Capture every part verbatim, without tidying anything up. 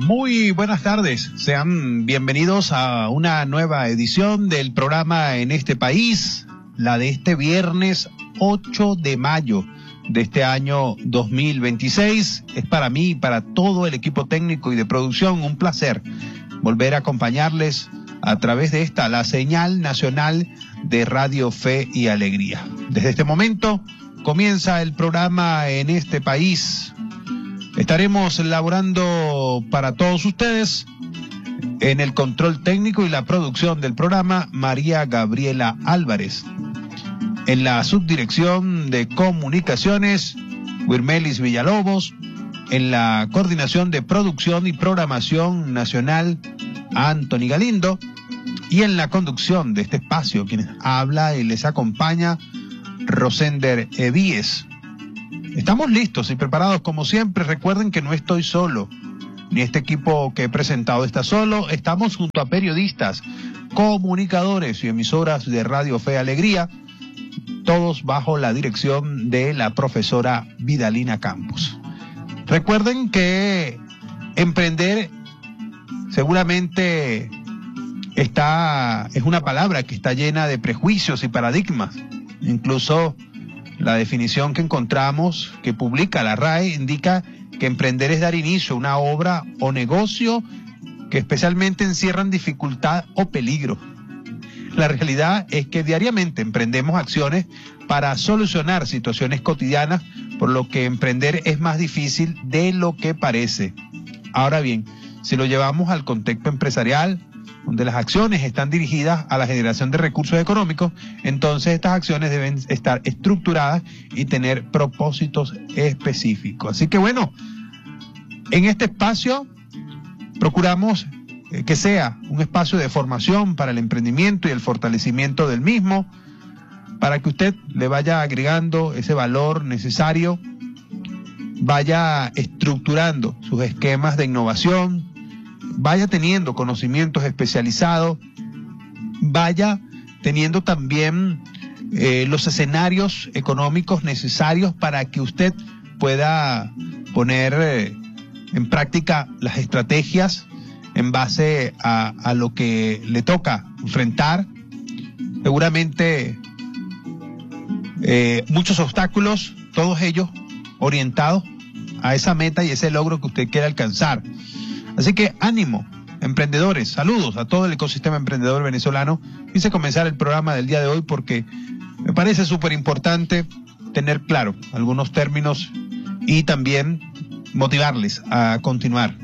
Muy buenas tardes, sean bienvenidos a una nueva edición del programa En este País, la de este viernes ocho de mayo de este año dos mil veintiséis. Es para mí y para todo el equipo técnico y de producción un placer volver a acompañarles a través de esta, la señal nacional de Radio Fe y Alegría. Desde este momento comienza el programa En este País. Estaremos elaborando para todos ustedes en el control técnico y la producción del programa María Gabriela Álvarez. En la subdirección de comunicaciones, Wirmelis Villalobos. En la coordinación de producción y programación nacional, Anthony Galindo. Y en la conducción de este espacio, quien habla y les acompaña, Rosender Evíes. Estamos listos y preparados como siempre. Recuerden que no estoy solo, ni este equipo que he presentado está solo. Estamos junto a periodistas, comunicadores y emisoras de Radio Fe y Alegría, todos bajo la dirección de la profesora Vidalina Campos. Recuerden que emprender seguramente está, es una palabra que está llena de prejuicios y paradigmas. Incluso la definición que encontramos, que publica la R A E, indica que emprender es dar inicio a una obra o negocio que especialmente encierran dificultad o peligro. La realidad es que diariamente emprendemos acciones para solucionar situaciones cotidianas, por lo que emprender es más difícil de lo que parece. Ahora bien, si lo llevamos al contexto empresarial, donde las acciones están dirigidas a la generación de recursos económicos, entonces estas acciones deben estar estructuradas y tener propósitos específicos. Así que bueno, en este espacio procuramos que sea un espacio de formación para el emprendimiento y el fortalecimiento del mismo, para que usted le vaya agregando ese valor necesario, vaya estructurando sus esquemas de innovación, vaya teniendo conocimientos especializados, vaya teniendo también eh, los escenarios económicos necesarios para que usted pueda poner eh, en práctica las estrategias en base a, a lo que le toca enfrentar. Seguramente eh, muchos obstáculos, todos ellos orientados a esa meta y ese logro que usted quiere alcanzar. Así que ánimo, emprendedores, saludos a todo el ecosistema emprendedor venezolano. Quise comenzar el programa del día de hoy porque me parece súper importante tener claro algunos términos y también motivarles a continuar.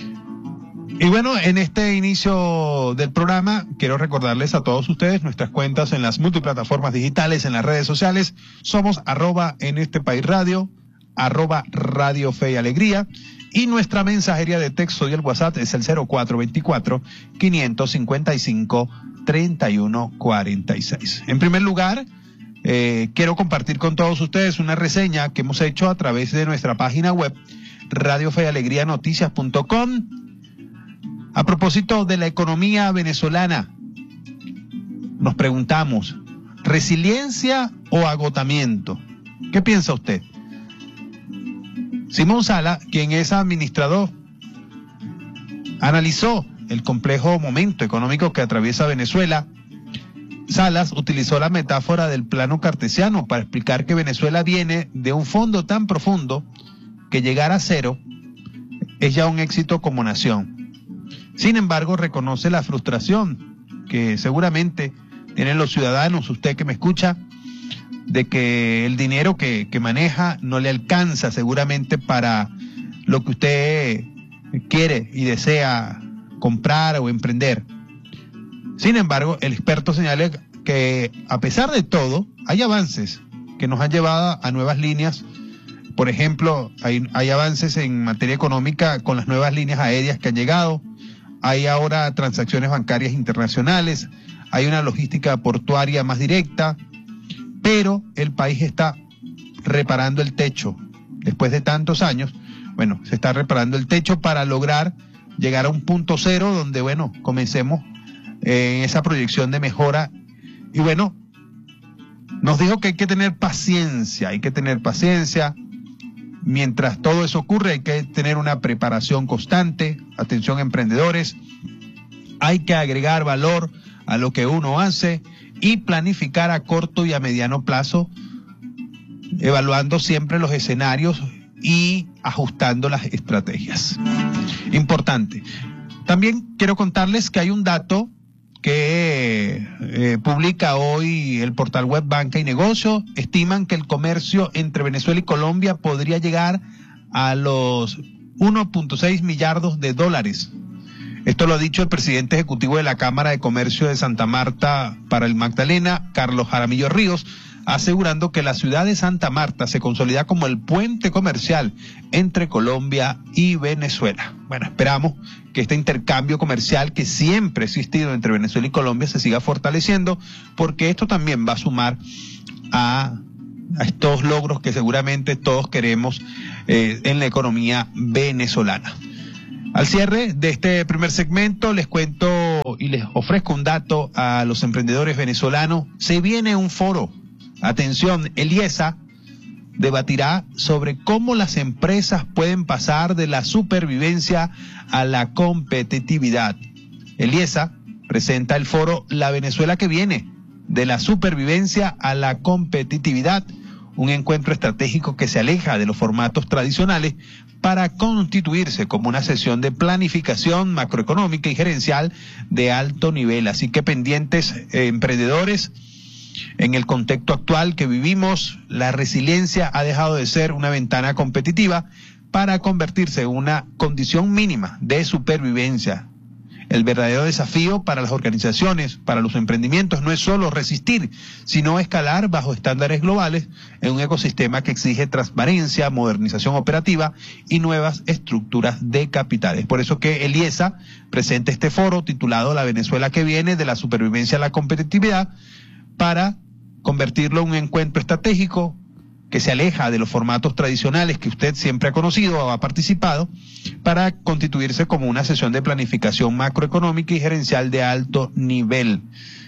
Y bueno, en este inicio del programa quiero recordarles a todos ustedes nuestras cuentas en las multiplataformas digitales, en las redes sociales. Somos arroba en este país radio, arroba Radio Fe y Alegría. Y nuestra mensajería de texto y el WhatsApp es el cero cuatro dos cuatro, cinco cinco cinco, tres uno cuatro seis. En primer lugar, eh, quiero compartir con todos ustedes una reseña que hemos hecho a través de nuestra página web, radio fe y alegría noticias punto com, a propósito de la economía venezolana. Nos preguntamos, ¿resiliencia o agotamiento? ¿Qué piensa usted? Simón Sala, quien es administrador, analizó el complejo momento económico que atraviesa Venezuela. Salas utilizó la metáfora del plano cartesiano para explicar que Venezuela viene de un fondo tan profundo que llegar a cero es ya un éxito como nación. Sin embargo, reconoce la frustración que seguramente tienen los ciudadanos, usted que me escucha, de que el dinero que, que maneja no le alcanza seguramente para lo que usted quiere y desea comprar o emprender. Sin embargo, el experto señala que a pesar de todo, hay avances que nos han llevado a nuevas líneas. Por ejemplo, hay, hay avances en materia económica con las nuevas líneas aéreas que han llegado. Hay ahora transacciones bancarias internacionales, hay una logística portuaria más directa, pero el país está reparando el techo. Después de tantos años, bueno, se está reparando el techo para lograr llegar a un punto cero donde, bueno, comencemos en eh, esa proyección de mejora. Y bueno, nos dijo que hay que tener paciencia, hay que tener paciencia. mientras todo eso ocurre hay que tener una preparación constante, atención emprendedores, hay que agregar valor a lo que uno hace y planificar a corto y a mediano plazo, evaluando siempre los escenarios y ajustando las estrategias. Importante. También quiero contarles que hay un dato que eh, publica hoy el portal web Banca y Negocio. Estiman que el comercio entre Venezuela y Colombia podría llegar a los uno punto seis millardos de dólares. Esto lo ha dicho el presidente ejecutivo de la Cámara de Comercio de Santa Marta para el Magdalena, Carlos Jaramillo Ríos, asegurando que la ciudad de Santa Marta se consolida como el puente comercial entre Colombia y Venezuela. Bueno, esperamos que este intercambio comercial que siempre ha existido entre Venezuela y Colombia se siga fortaleciendo, porque esto también va a sumar a, a estos logros que seguramente todos queremos eh, en la economía venezolana. Al cierre de este primer segmento les cuento y les ofrezco un dato a los emprendedores venezolanos. Se viene un foro. Atención, el IESA debatirá sobre cómo las empresas pueden pasar de la supervivencia a la competitividad. El IESA presenta el foro La Venezuela que viene, de la supervivencia a la competitividad, un encuentro estratégico que se aleja de los formatos tradicionales para constituirse como una sesión de planificación macroeconómica y gerencial de alto nivel. Así que pendientes, eh, emprendedores. En el contexto actual que vivimos, la resiliencia ha dejado de ser una ventana competitiva para convertirse en una condición mínima de supervivencia. El verdadero desafío para las organizaciones, para los emprendimientos, no es solo resistir, sino escalar bajo estándares globales en un ecosistema que exige transparencia, modernización operativa y nuevas estructuras de capitales. Por eso que el IESA presenta este foro titulado La Venezuela que viene, de la supervivencia a la competitividad, para convertirlo en un encuentro estratégico que se aleja de los formatos tradicionales que usted siempre ha conocido o ha participado, para constituirse como una sesión de planificación macroeconómica y gerencial de alto nivel.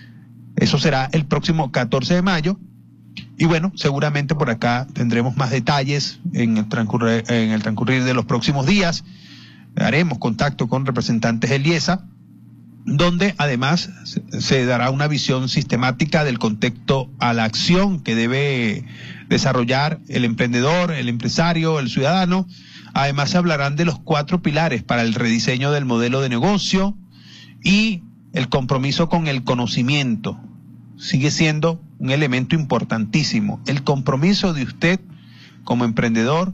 Eso será el próximo catorce de mayo. Y bueno, seguramente por acá tendremos más detalles en el transcurrir, en el transcurrir de los próximos días. Haremos contacto con representantes del IESA, donde además se dará una visión sistemática del contexto a la acción que debe desarrollar el emprendedor, el empresario, el ciudadano. Además se hablarán de los cuatro pilares para el rediseño del modelo de negocio y el compromiso con el conocimiento. Sigue siendo un elemento importantísimo, el compromiso de usted como emprendedor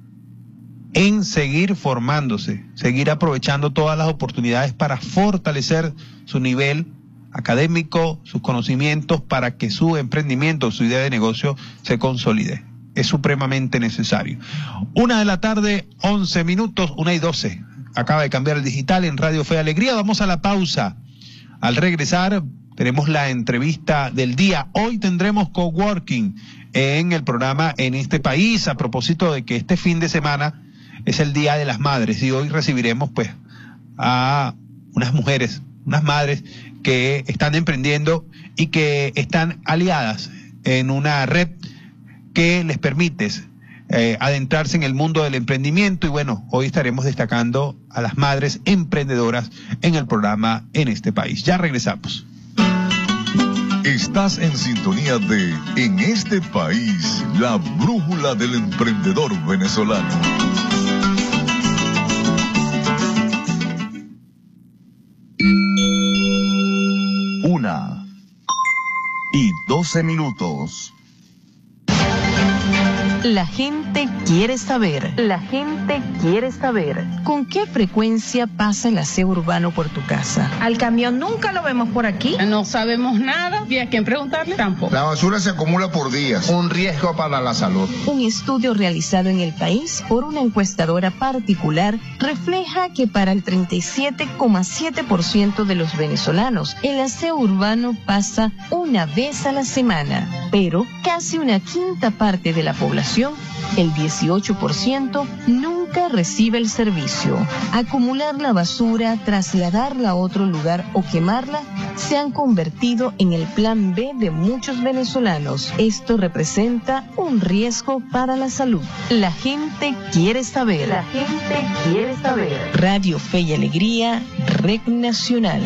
en seguir formándose, seguir aprovechando todas las oportunidades para fortalecer su nivel académico, sus conocimientos, para que su emprendimiento, su idea de negocio se consolide. Es supremamente necesario. Una de la tarde, once minutos, una y doce. Acaba de cambiar el digital en Radio Fe y Alegría. Vamos a la pausa. Al regresar, tenemos la entrevista del día. Hoy tendremos coworking en el programa En Este País, a propósito de que este fin de semana es el Día de las Madres, y hoy recibiremos pues a unas mujeres, unas madres que están emprendiendo y que están aliadas en una red que les permite eh, adentrarse en el mundo del emprendimiento. Y bueno, hoy estaremos destacando a las madres emprendedoras en el programa En Este País. Ya regresamos. Estás en sintonía de En Este País, la brújula del emprendedor venezolano. Una y doce minutos. La gente quiere saber. La gente quiere saber. ¿Con qué frecuencia pasa el aseo urbano por tu casa? Al camión nunca lo vemos por aquí. No sabemos nada y a quién preguntarle tampoco. La basura se acumula por días. Un riesgo para la salud. Un estudio realizado en el país por una encuestadora particular refleja que para el treinta y siete coma siete por ciento de los venezolanos el aseo urbano pasa una vez a la semana, pero casi una quinta parte de la población, el dieciocho por ciento, nunca nunca recibe el servicio. Acumular la basura, trasladarla a otro lugar o quemarla se han convertido en el plan B de muchos venezolanos. Esto representa un riesgo para la salud. La gente quiere saber. La gente quiere saber. Radio Fe y Alegría, Red Nacional.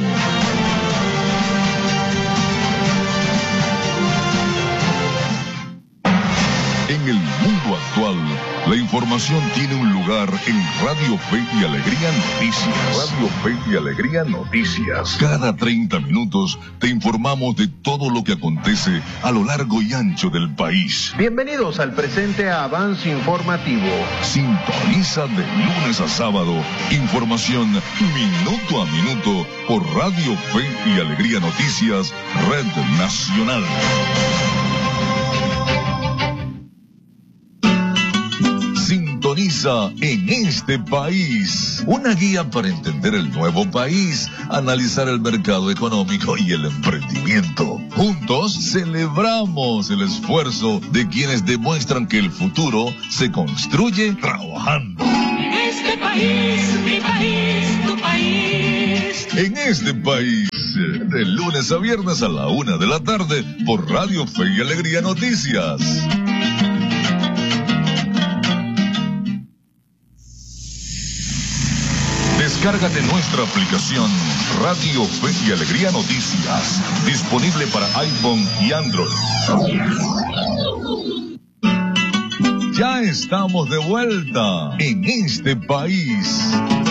En el mundo actual, la información tiene un lugar en Radio Fe y Alegría Noticias. Radio Fe y Alegría Noticias. Cada treinta minutos te informamos de todo lo que acontece a lo largo y ancho del país. Bienvenidos al presente Avance Informativo. Sintoniza de lunes a sábado información minuto a minuto por Radio Fe y Alegría Noticias, Red Nacional. Sintoniza En este País, una guía para entender el nuevo país, analizar el mercado económico y el emprendimiento. Juntos celebramos el esfuerzo de quienes demuestran que el futuro se construye trabajando. En este país, mi país, tu país. En este país, de lunes a viernes a la una de la tarde, por Radio Fe y Alegría Noticias. Descárgate nuestra aplicación Radio Fe y Alegría Noticias, disponible para iPhone y Android. Ya estamos de vuelta en este país.